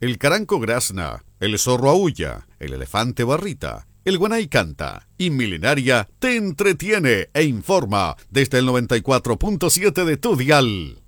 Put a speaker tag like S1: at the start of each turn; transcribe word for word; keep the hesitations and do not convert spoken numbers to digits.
S1: El caranco grazna, el zorro aúlla, el elefante barrita, el guanay canta y Milenaria te entretiene e informa desde el noventa y cuatro punto siete de tu dial.